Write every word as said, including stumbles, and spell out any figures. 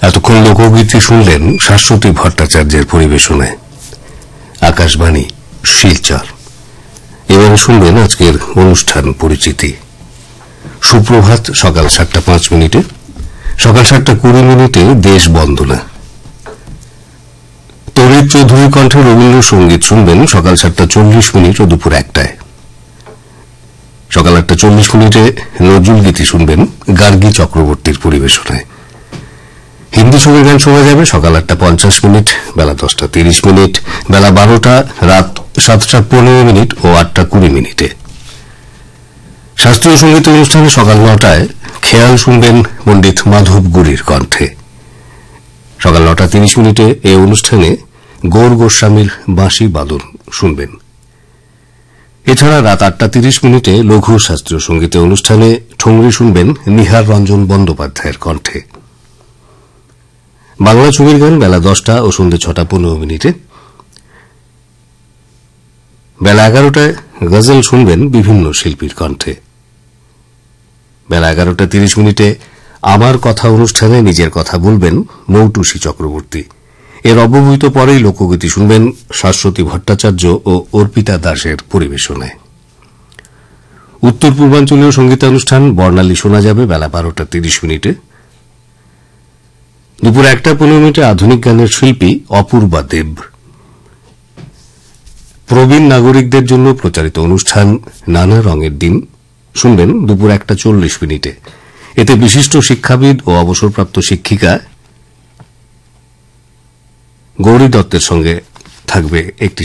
এতক্ষণ লোকগীতি শুনলেন শাশ্বতী ভট্টাচার্যের পরিবেশনায়। আকাশবাণী শিলচর। এবারে শুনবেন আজকের অনুষ্ঠান পরিচিতি। সুপ্রভাত সকাল সাতটা পাঁচ মিনিটে, সকাল সাতটা কুড়ি মিনিটে দেশ বন্দনা। তরিৎ চৌধুরী কণ্ঠে রবীন্দ্রসঙ্গীত শুনবেন সকাল সাতটা চল্লিশ মিনিট ও দুপুর একটায়। সকাল আটটা চল্লিশ মিনিটে নজরুল গীতি শুনবেন গার্গী চক্রবর্তীর পরিবেশনায়। হিন্দি ছবির গান শোনা যাবে সকাল আটটা পঞ্চাশ মিনিট, বেলা দশটা তিরিশ মিনিট, বেলা বারোটা, রাত সাতটা পনেরো মিনিট ও আটটা কুড়ি মিনিটে। শাস্ত্রীয় সঙ্গীত অনুষ্ঠানে সকাল নটায় খেয়াল শুনবেন পণ্ডিত মাধব গুরির কণ্ঠে। সকাল নটা তিরিশ মিনিটে এই অনুষ্ঠানে গৌর গোস্বামীর বাঁশি বাদন শুনবেন। এছাড়া রাত আটটা তিরিশ মিনিটে লঘু শাস্ত্রীয় সঙ্গীত অনুষ্ঠানে ঠুংরি শুনবেন নিহার রঞ্জন বন্দ্যোপাধ্যায়ের কণ্ঠে। বাংলা ছবির গান বেলা দশটা ও সন্ধ্যে ছটা পনেরো মিনিটে। বেলা এগারোটায় গজল শুনবেন বিভিন্ন শিল্পীর কণ্ঠে। বেলা এগারোটা তিরিশ মিনিটে আমার কথা অনুষ্ঠানে নিজের কথা বলবেন মৌটুসী চক্রবর্তী। এর অব্যবহিত পরেই লোকগীতি শুনবেন শাশ্বতী ভট্টাচার্য ও অর্পিতা দাসের পরিবেশনায়। উত্তর পূর্বাঞ্চলীয় সঙ্গীতানুষ্ঠান বর্ণালী শোনা যাবে বেলা বারোটা তিরিশ মিনিটে। দুপুর একটা পনেরো মিনিটে আধুনিক গানের শিল্পী অপূর্বা দেব। প্রবীণ নাগরিকদের জন্য প্রচারিত অনুষ্ঠান নানা রঙের দিন শুনবেন দুপুর একটা চল্লিশ মিনিটে। এতে বিশিষ্ট শিক্ষাবিদ ও অবসরপ্রাপ্ত শিক্ষিকা গৌরী দত্তের সঙ্গে থাকবে একটি